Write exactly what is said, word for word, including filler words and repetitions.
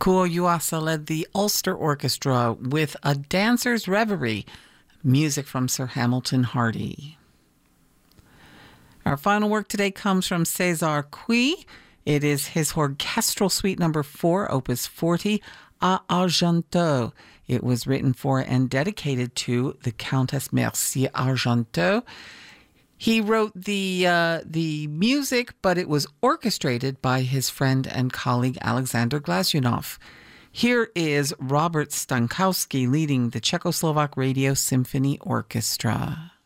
Kuo Yuasa led the Ulster Orchestra with A Dancer's Reverie, music from Sir Hamilton Hardy. Our final work today comes from César Cui. It is his orchestral suite number four, opus forty, A Argenteau. It was written for and dedicated to the Countess Mercier Argenteau. He wrote the uh, the music, but it was orchestrated by his friend and colleague Alexander Glazunov. Here is Robert Stankowski leading the Czechoslovak Radio Symphony Orchestra.